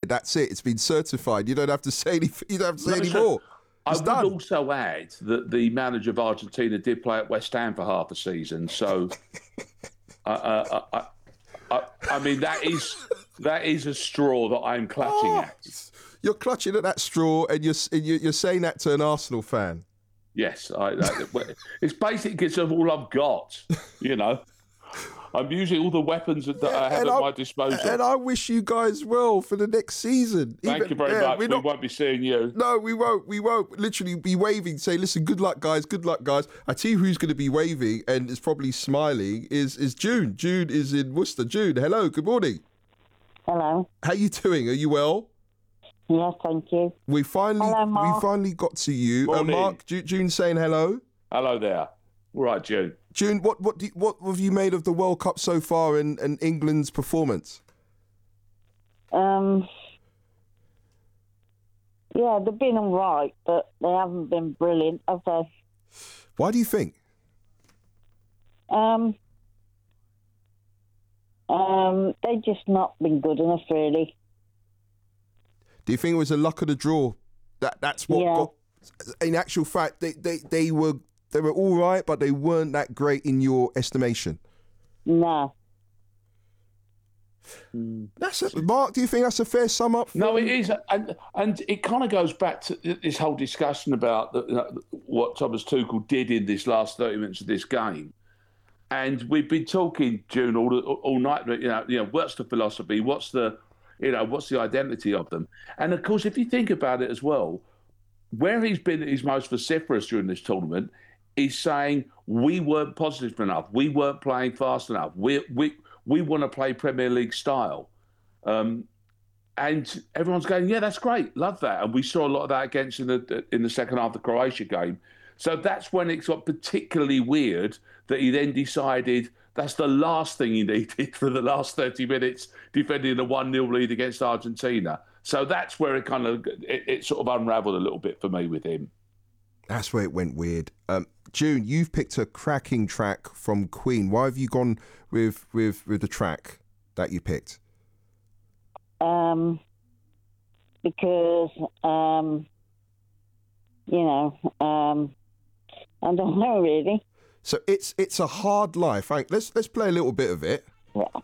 That's it. It's been certified. You don't have to say anything. You don't have to say any so more. I It's would done. also add that the manager of Argentina did play at West Ham for half a season. So, I mean, that is a straw that I'm clutching at. You're clutching at that straw, and you're saying that to an Arsenal fan. Yes, it's basically because of all I've got. You know, I'm using all the weapons that I have at my disposal. And I wish you guys well for the next season. Thank you very much. We won't be seeing you. No, we won't. We won't literally be waving, say, listen, good luck, guys. Good luck, guys. I tell you who's going to be waving and is probably smiling is June. June is in Worcester. June, hello. Good morning. Hello. How you doing? Are you well? Yes, thank you. Hello, Mark. We finally got to you. Mark, June saying hello. Hello there. All right, June. June, what have you made of the World Cup so far and England's performance? Yeah, they've been all right, but they haven't been brilliant, have they? Why do you think? They've just not been good enough, really. Do you think it was a luck of the draw? That's what got. In actual fact, they were all right, but they weren't that great in your estimation. No. Mark, do you think that's a fair sum up? No, it is, and it kind of goes back to this whole discussion about what Thomas Tuchel did in this last 30 minutes of this game. And we've been talking, June, all night. You know, what's the philosophy? What's the identity of them? And of course, if you think about it as well, where he's been his most vociferous during this tournament is saying we weren't positive enough, we weren't playing fast enough, we want to play Premier League style, and everyone's going, yeah, that's great, love that. And we saw a lot of that against in the second half of the Croatia game. So that's when it got particularly weird that he then decided that's the last thing he needed for the last 30 minutes, defending a 1-0 lead against Argentina. So that's where it sort of unraveled a little bit for me with him. That's where it went weird. June, you've picked a cracking track from Queen. Why have you gone with the track that you picked? Because I don't know really. So it's a hard life. Right? Let's play a little bit of it. Yeah.